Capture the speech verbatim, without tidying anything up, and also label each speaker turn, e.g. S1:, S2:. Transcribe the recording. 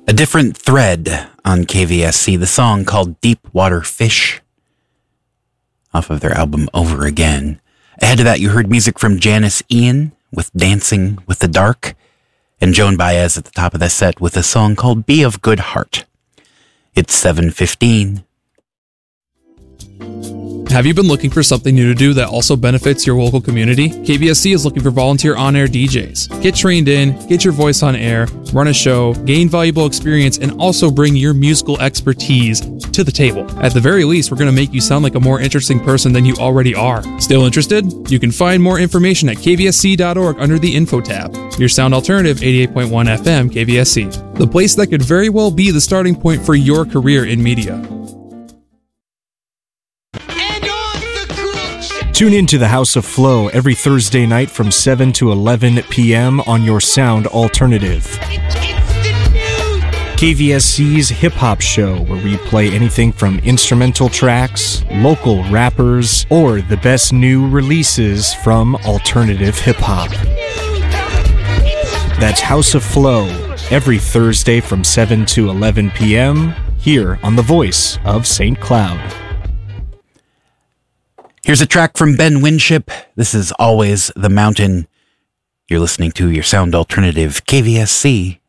S1: A Different Thread on K V S C, the song called Deep Water Fish, off of their album Over Again. Ahead of that, you heard music from Janice Ian with Dancing with the Dark, and Joan Baez at the top of the set with a song called Be of Good Heart. It's seven fifteen.
S2: Have you been looking for something new to do that also benefits your local community? K V S C is looking for volunteer on-air D Js. Get trained in, get your voice on air, run a show, gain valuable experience, and also bring your musical expertise to the table. At the very least, we're going to make you sound like a more interesting person than you already are. Still interested? You can find more information at k v s c dot org under the Info tab. Your sound alternative, eighty-eight point one F M K V S C. The place that could very well be the starting point for your career in media.
S3: Tune in to the House of Flow every Thursday night from seven to eleven p.m. on your sound alternative. K V S C's Hip Hop Show, where we play anything from instrumental tracks, local rappers, or the best new releases from alternative hip hop. That's House of Flow every Thursday from seven to eleven p.m. here on the Voice of Saint Cloud.
S1: Here's a track from Ben Winship. This is Always the Mountain. You're listening to your sound alternative, K V S C.